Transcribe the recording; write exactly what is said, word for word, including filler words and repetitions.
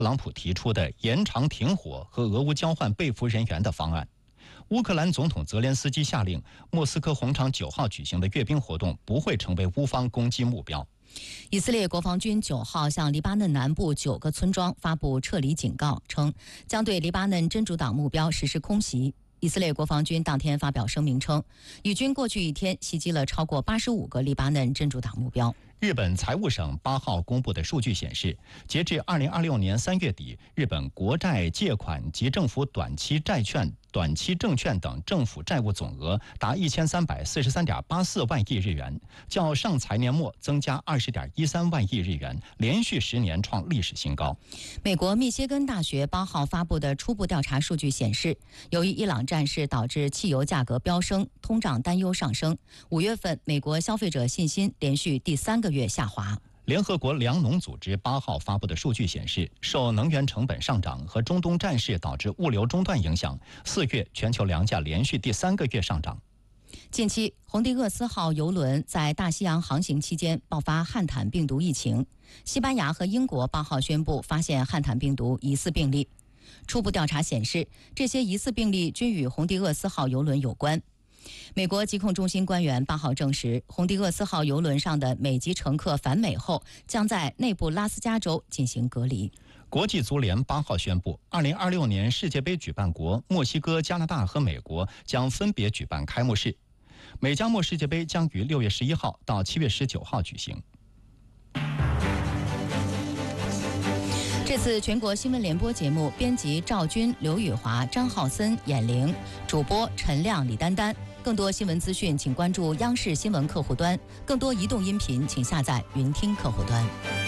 特朗普提出的延长停火和俄乌交换被俘人员的方案。乌克兰总统泽连斯基下令，莫斯科红场九号举行的阅兵活动不会成为乌方攻击目标。 以色列国防军九号向黎巴嫩南部九个村庄发布撤离警告，称将对黎巴嫩真主党目标实施空袭。以色列国防军当天发表声明称，以军过去一天袭击了超过八十五个黎巴嫩真主党目标。 日本财务省八号公布的数据显示，截至二零二六年三月底，日本国债借款及政府短期债券、短期证券等政府债务总额达一千三百四十三点八四万亿日元，较上财年末增加二十点一三万亿日元，连续十年创历史新高。 美国密歇根大学八号发布的初步调查数据显示，由于伊朗战事导致汽油价格飙升，通胀担忧上升，五月份美国消费者信心连续第三个月下滑。 联合国粮农组织八号发布的数据显示，受能源成本上涨和中东战事导致物流中断影响，四月全球粮价连续第三个月上涨。 近期，洪迪厄斯号邮轮在大西洋航行期间爆发汉坦病毒疫情，西班牙和英国八号宣布发现汉坦病毒疑似病例。初步调查显示，这些疑似病例均与洪迪厄斯号邮轮有关。美国疾控中心官员八号证实，洪迪厄斯号邮轮上的美籍乘客返美后，将在内布拉斯加州进行隔离。 国际足联八号宣布，二零二六年世界杯举办国墨西哥、加拿大和美国将分别举办开幕式。美加墨世界杯将于六月十一号到七月十九号举行。 这次全国新闻联播节目，编辑赵军、刘宇华、张浩森、闫玲，主播陈亮、李丹丹。更多新闻资讯，请关注央视新闻客户端；更多移动音频，请下载云听客户端。